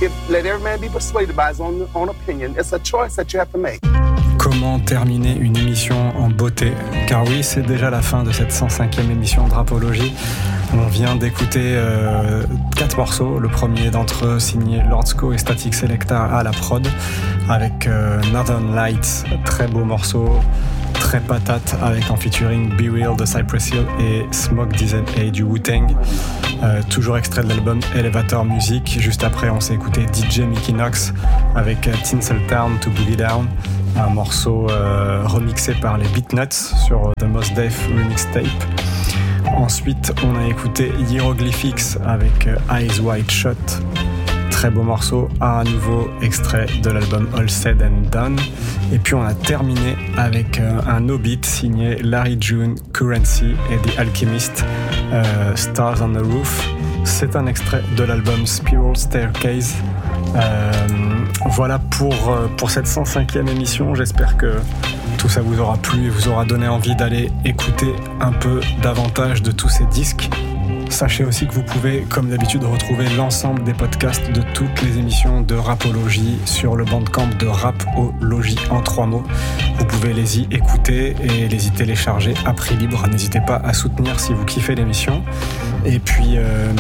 let every man be persuaded by his own opinion. It's a choice that you have to make. Comment terminer une émission en beauté? Car oui, c'est déjà la fin de cette 105e émission de Rapologie. On vient d'écouter 4 morceaux. Le premier d'entre eux signé Lordsco et Static Selecta à la prod avec Northern Lights, très beau morceau, très patate, avec en featuring Be Real de Cypress Hill et Smoke DZA du Wu-Tang. Toujours extrait de l'album Elevator Music. Juste après, on s'est écouté DJ Mickey Knox avec Tinseltown to Boogie Down, un morceau remixé par les Beatnuts sur The Mos Def Remix Tape. Ensuite, on a écouté Hieroglyphics avec Eyes Wide Shut. Très beau morceau, à nouveau extrait de l'album All Said and Done. Et puis on a terminé avec un no-beat signé Larry June, Currency et The Alchemist, Stars on the Roof. C'est un extrait de l'album Spiral Staircase. Voilà pour cette 105e émission. J'espère que tout ça vous aura plu et vous aura donné envie d'aller écouter un peu davantage de tous ces disques. Sachez aussi que vous pouvez, comme d'habitude, retrouver l'ensemble des podcasts de toutes les émissions de Rapologie sur le bandcamp de Rapologie en 3 mots. Vous pouvez les y écouter et les y télécharger à prix libre. N'hésitez pas à soutenir si vous kiffez l'émission. Et puis,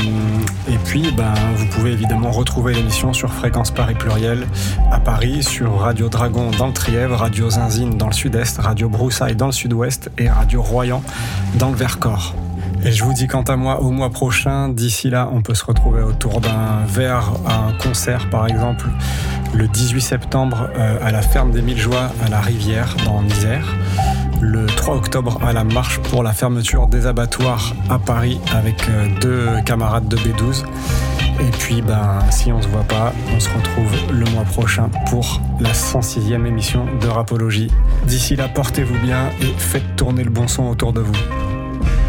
vous pouvez évidemment retrouver l'émission sur Fréquence Paris Pluriel à Paris, sur Radio Dragon dans le Trièvre, Radio Zinzine dans le sud-est, Radio Broussailles dans le sud-ouest et Radio Royan dans le Vercors. Et je vous dis quant à moi au mois prochain. D'ici là, on peut se retrouver autour d'un verre à un concert, par exemple, le 18 septembre à la Ferme des Mille Joies à la Rivière, dans l'Isère. Le 3 octobre à la marche pour la fermeture des abattoirs à Paris avec 2 camarades de B12. Et puis, si on se voit pas, on se retrouve le mois prochain pour la 106e émission de Rapologie. D'ici là, portez-vous bien et faites tourner le bon son autour de vous.